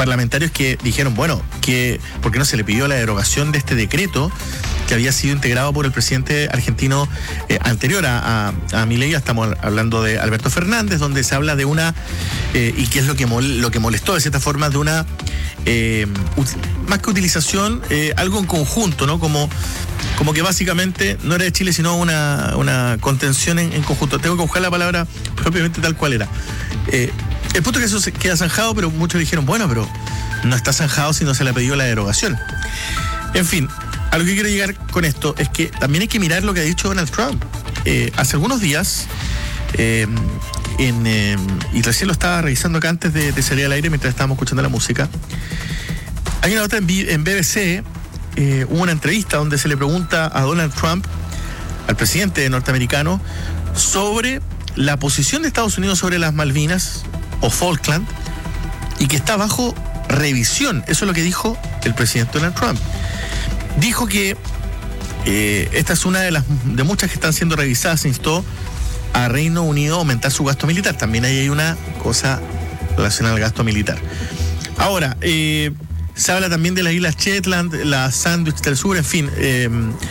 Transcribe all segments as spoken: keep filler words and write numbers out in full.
parlamentarios que dijeron, bueno, que ¿por qué no se le pidió la derogación de este decreto que había sido integrado por el presidente argentino eh, anterior a, a, a Milei? Estamos hablando de Alberto Fernández, donde se habla de una, eh, y que es lo que, mol, lo que molestó de cierta forma, de una, eh, más que utilización, eh, algo en conjunto, ¿no? Como, como que básicamente no era de Chile, sino una, una contención en, en conjunto. Tengo que buscar la palabra propiamente tal cual era. Eh, el punto es que eso se queda zanjado, pero muchos dijeron, bueno, pero no está zanjado si no se le ha pedido la derogación. En fin, a lo que quiero llegar con esto es que también hay que mirar lo que ha dicho Donald Trump. Eh, hace algunos días, eh, en, eh, y recién lo estaba revisando acá antes de, de salir al aire mientras estábamos escuchando la música, hay una nota en, en B B C, eh, hubo una entrevista donde se le pregunta a Donald Trump, al presidente norteamericano, sobre la posición de Estados Unidos sobre las Malvinas o Falkland, y que está bajo revisión. Eso es lo que dijo el presidente Donald Trump. Dijo que eh, esta es una de las de muchas que están siendo revisadas. Se instó a Reino Unido a aumentar su gasto militar. También ahí hay una cosa relacionada al gasto militar. Ahora, eh, se habla también de las Islas Shetland, la Sandwich del Sur, en fin. Eh,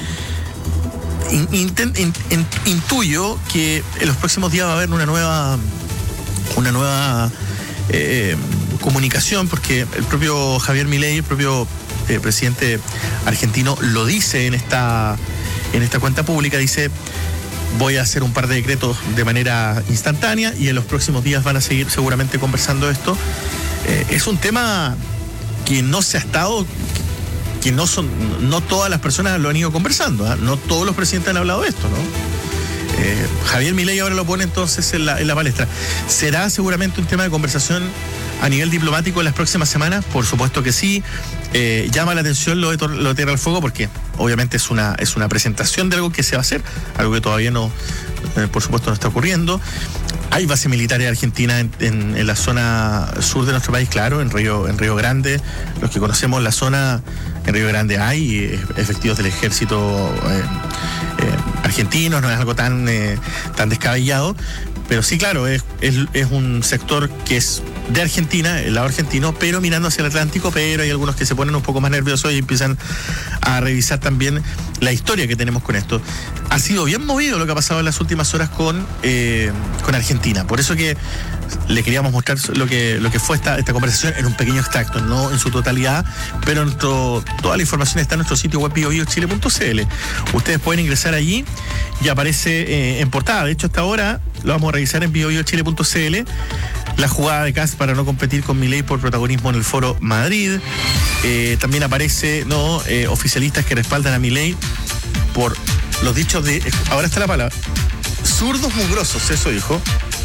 intent, in, in, intuyo que en los próximos días va a haber una nueva, una nueva eh, comunicación, porque el propio Javier Milei, el propio eh, presidente argentino, lo dice en esta, en esta cuenta pública, dice: voy a hacer un par de decretos de manera instantánea y en los próximos días van a seguir seguramente conversando esto. Eh, es un tema que no se ha estado, que no son, no todas las personas lo han ido conversando, ¿eh? No todos los presidentes han hablado de esto, ¿no? Eh, Javier Milei ahora lo pone entonces en la, en la palestra. ¿Será seguramente un tema de conversación a nivel diplomático en las próximas semanas? Por supuesto que sí. Eh, llama la atención lo de, lo de Tierra del Fuego, porque obviamente es una, es una presentación de algo que se va a hacer, algo que todavía no, eh, por supuesto, no está ocurriendo. Hay bases militares argentinas en, en, en la zona sur de nuestro país, claro, en Río, en Río Grande. Los que conocemos la zona, en Río Grande hay eh, efectivos del ejército eh, eh, argentino, no es algo tan, eh, tan descabellado. Pero sí, claro, es, es, es un sector que es de Argentina, el lado argentino, pero mirando hacia el Atlántico, pero hay algunos que se ponen un poco más nerviosos y empiezan a revisar también la historia que tenemos con esto. Ha sido bien movido lo que ha pasado en las últimas horas con, eh, con Argentina. Por eso que le queríamos mostrar lo que, lo que fue esta, esta conversación en un pequeño extracto, no en su totalidad, pero nuestro, toda la información está en nuestro sitio web bio bio chile punto c l. Ustedes pueden ingresar allí y aparece eh, en portada. De hecho, hasta ahora lo vamos a revisar en bio bio chile punto c l. La jugada de Kast para no competir con Milei por protagonismo en el Foro Madrid. Eh, también aparece no eh, oficialistas que respaldan a Milei por los dichos de, ahora está la palabra, zurdos mugrosos, eso dijo,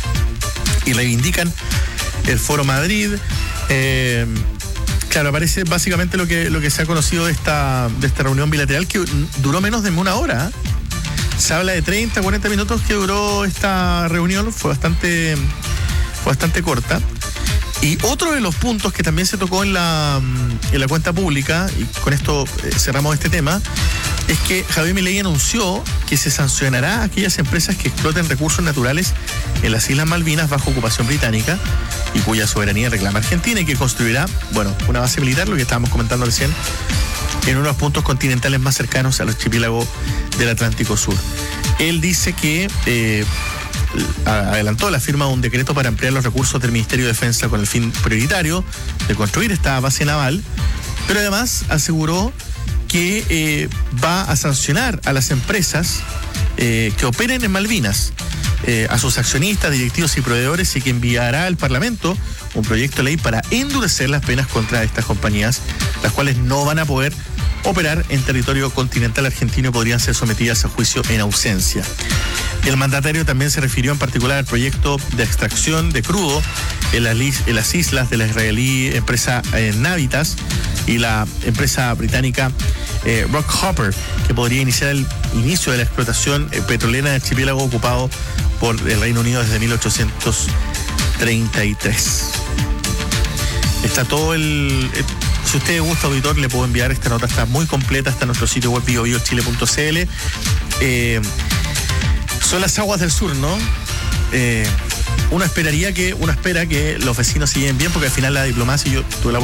y reivindican el Foro Madrid. Eh, claro, aparece básicamente lo que, lo que se ha conocido de esta, de esta reunión bilateral, que duró menos de una hora. Se habla de treinta, cuarenta minutos que duró esta reunión, fue bastante... bastante corta. Y otro de los puntos que también se tocó en la, en la cuenta pública, y con esto eh, cerramos este tema, es que Javier Milei anunció que se sancionará a aquellas empresas que exploten recursos naturales en las Islas Malvinas bajo ocupación británica y cuya soberanía reclama Argentina, y que construirá, bueno, una base militar, lo que estábamos comentando recién, en uno de los puntos continentales más cercanos al archipiélago del Atlántico Sur. Él dice que eh, adelantó la firma de un decreto para ampliar los recursos del Ministerio de Defensa con el fin prioritario de construir esta base naval, pero además aseguró que eh, va a sancionar a las empresas eh, que operen en Malvinas, eh, a sus accionistas, directivos y proveedores, y que enviará al Parlamento un proyecto de ley para endurecer las penas contra estas compañías, las cuales no van a poder operar en territorio continental argentino y podrían ser sometidas a juicio en ausencia. El mandatario también se refirió en particular al proyecto de extracción de crudo en las, en las islas de la israelí empresa eh, Navitas y la empresa británica eh, Rockhopper, que podría iniciar el inicio de la explotación eh, petrolera del archipiélago ocupado por el Reino Unido desde mil ochocientos treinta y tres. Está todo el... el Si usted gusta, auditor, le puedo enviar esta nota, está muy completa, está en nuestro sitio web bio bio chile punto c l. Eh, son las aguas del sur, ¿no? Eh, uno esperaría que, uno espera que los vecinos se lleven bien, porque al final la diplomacia, yo tuve la